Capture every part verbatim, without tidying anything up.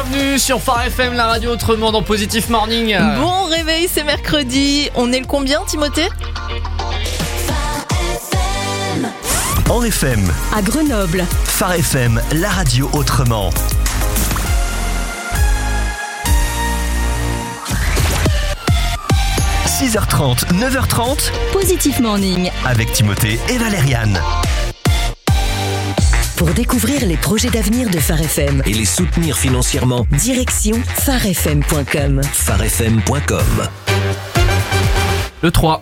bienvenue sur Phare F M, la radio autrement dans Positif Morning. Bon réveil, c'est mercredi. On est le combien, Timothée ? En F M, à Grenoble. Phare F M, la radio autrement. six heures trente, neuf heures trente, Positif Morning. avec Timothée et Valériane. Pour découvrir les projets d'avenir de Phare F M, et les soutenir financièrement. direction phare f m point com. phare f m point com. Le trois.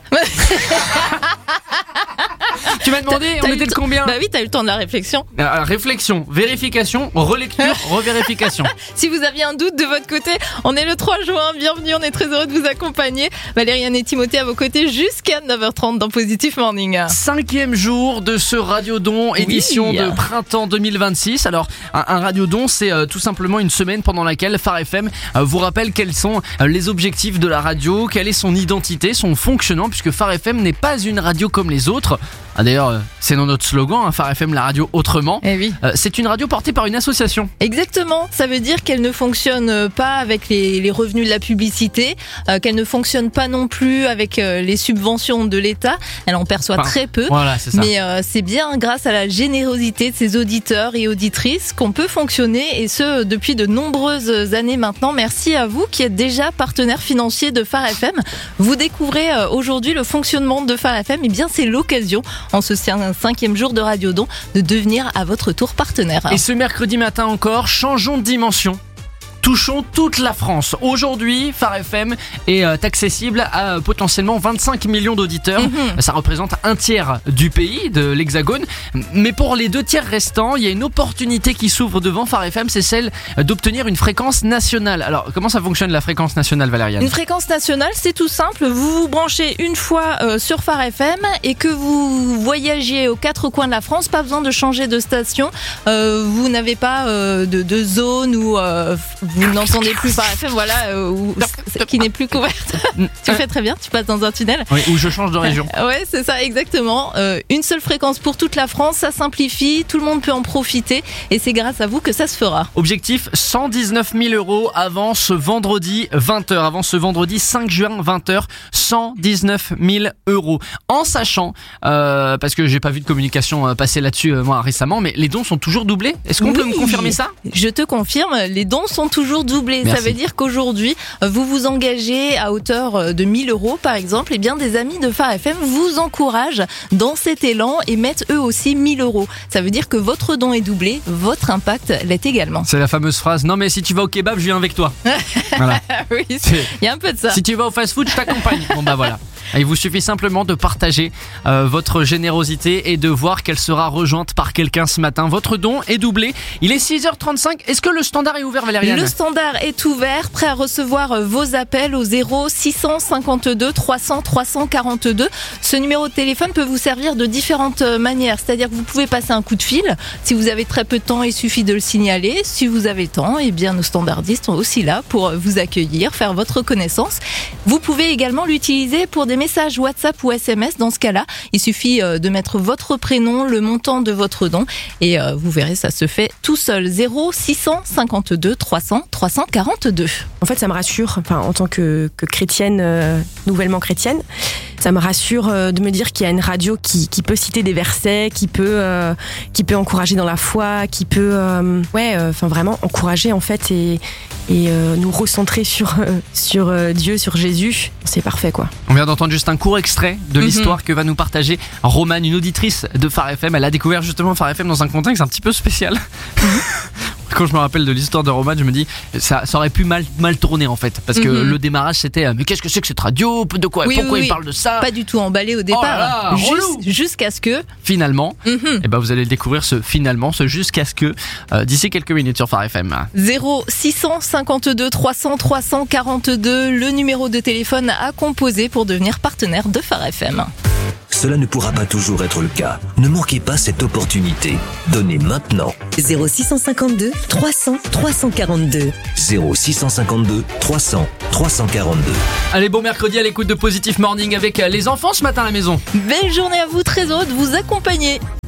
Tu m'as demandé, T'as on eu était le de t- combien ? Bah oui, t'as eu le temps de la réflexion. Euh, Réflexion, vérification, relecture, revérification. Si vous aviez un doute de votre côté, on est le trois juin. Bienvenue, on est très heureux de vous accompagner. Valériane et Timothée à vos côtés jusqu'à neuf heures trente dans Positif Morning. Cinquième jour de ce Radiodon, édition Oui. de printemps deux mille vingt-six. Alors, un, un Radiodon, c'est euh, tout simplement une semaine pendant laquelle Phare F M euh, vous rappelle quels sont euh, les objectifs de la radio, quelle est son identité, son fonctionnement, puisque Phare F M n'est pas une radio comme les autres. Ah, d'ailleurs, euh, c'est dans notre slogan, hein, Phare F M, la radio autrement. Eh oui. Euh, c'est une radio portée par une association. Exactement, ça veut dire qu'elle ne fonctionne pas avec les, les revenus de la publicité, euh, qu'elle ne fonctionne pas non plus avec euh, les subventions de l'État, elle en perçoit Enfin, très peu, Voilà, c'est ça. mais euh, c'est bien grâce à la générosité de ses auditeurs et auditrices qu'on peut fonctionner, et ce depuis de nombreuses années maintenant. Merci à vous qui êtes déjà partenaire financier de Phare F M. Vous découvrez euh, aujourd'hui le fonctionnement de Phare F M, et bien c'est l'occasion, en ce cinquième jour de Radiodon, de devenir à votre tour partenaire. Et ce mercredi matin encore, changeons de dimension. Touchons toute la France. Aujourd'hui, Phare F M est euh, accessible à euh, potentiellement vingt-cinq millions d'auditeurs. Mhm. Ça représente un tiers du pays, de l'Hexagone. Mais pour les deux tiers restants, il y a une opportunité qui s'ouvre devant Phare F M, c'est celle d'obtenir une fréquence nationale. Alors, comment ça fonctionne la fréquence nationale, Valériane ? Une fréquence nationale, c'est tout simple. Vous vous branchez une fois euh, sur Phare F M et que vous voyagiez aux quatre coins de la France, pas besoin de changer de station. Euh, vous n'avez pas euh, de, de zone où euh, vous n'entendez plus Phare F M, voilà, euh, où, qui n'est plus couverte. Tu fais très bien, tu passes dans un tunnel. Oui, ou je change de région. Ouais, c'est ça, exactement. Euh, une seule fréquence pour toute la France, ça simplifie, tout le monde peut en profiter et c'est grâce à vous que ça se fera. Objectif cent dix-neuf mille euros avant ce vendredi vingt heures, avant ce vendredi cinq juin vingt heures, cent dix-neuf mille euros. En sachant, euh, parce que j'ai pas vu de communication euh, passer là-dessus euh, moi récemment, mais les dons sont toujours doublés. Est-ce qu'on Oui. peut me confirmer ça ? Je te confirme, les dons sont toujours doublés. Merci. Ça veut dire qu'aujourd'hui, vous vous engagez à hauteur de mille euros par exemple, et bien des amis de Phare F M vous encouragent dans cet élan et mettent eux aussi mille euros. Ça veut dire que votre don est doublé, votre impact l'est également. C'est la fameuse phrase, non mais si tu vas au kebab, je viens avec toi. Voilà. Oui, C'est- il y a un peu de ça. Si tu vas au fast-food, je t'accompagne. Bon bah voilà. Il vous suffit simplement de partager euh, votre générosité et de voir qu'elle sera rejointe par quelqu'un ce matin. Votre don est doublé. Il est six heures trente-cinq. Est-ce que le standard est ouvert, Valériane ? Le standard est ouvert, prêt à recevoir vos appels au zéro six cent cinquante-deux trois cents trois cent quarante-deux. Ce numéro de téléphone peut vous servir de différentes manières. C'est-à-dire que vous pouvez passer un coup de fil. Si vous avez très peu de temps, il suffit de le signaler. Si vous avez temps, eh bien nos standardistes sont aussi là pour vous accueillir, faire votre connaissance. Vous pouvez également l'utiliser pour des messages WhatsApp ou S M S. Dans ce cas-là, il suffit de mettre votre prénom, le montant de votre don et vous verrez, ça se fait tout seul. zéro six cent cinquante-deux trois cents trois cent quarante-deux. En fait, ça me rassure, enfin, en tant que, que chrétienne, euh, nouvellement chrétienne, ça me rassure euh, de me dire qu'il y a une radio qui, qui peut citer des versets, qui peut, euh, qui peut encourager dans la foi, qui peut, euh, ouais, enfin, vraiment encourager en fait et, et euh, nous recentrer sur, euh, sur euh, Dieu, sur Jésus. C'est parfait, quoi. On vient d'entendre juste un court extrait de Mhm. l'histoire que va nous partager Romane, une auditrice de Phare F M. Elle a découvert justement Phare F M dans un contexte un petit peu spécial. Quand je me rappelle de l'histoire de Romane, je me dis ça, ça aurait pu mal, mal tourner en fait, parce que Mhm. le démarrage c'était mais qu'est-ce que c'est que cette radio, de quoi, Oui, pourquoi oui, il oui. parle de ça. Pas du tout emballé au départ. Oh là là, Jus- relou. jusqu'à ce que. Finalement, Mhm. et ben vous allez le découvrir ce finalement, ce jusqu'à ce que euh, d'ici quelques minutes sur Phare F M. zéro six cent cinquante-deux trois cents trois cent quarante-deux, le numéro de téléphone à composer pour devenir partenaire de Phare F M. Cela ne pourra pas toujours être le cas. Ne manquez pas cette opportunité. Donnez maintenant. zéro six cent cinquante-deux trois cents trois cent quarante-deux. zéro six cent cinquante-deux trois cents trois cent quarante-deux. Allez, bon mercredi à l'écoute de Positif Morning avec les enfants ce matin à la maison. Belle journée à vous, très heureux de vous accompagner.